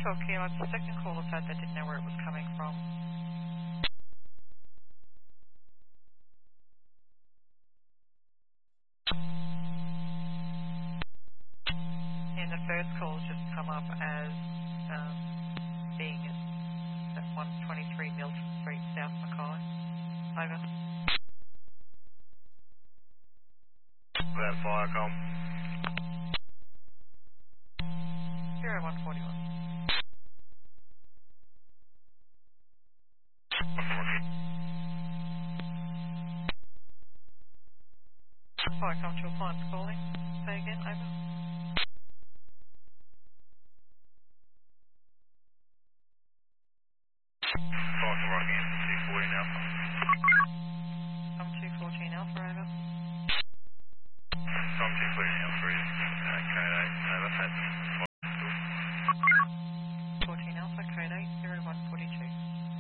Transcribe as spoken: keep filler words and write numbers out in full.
twelve Kilo, the second caller said they didn't know where it was coming from. And the first call just come up as um, being at one twenty-three Milton Street, South Mackay. Over. That Firecom. zero one forty-one. Firecom to a client's calling. Say again, over.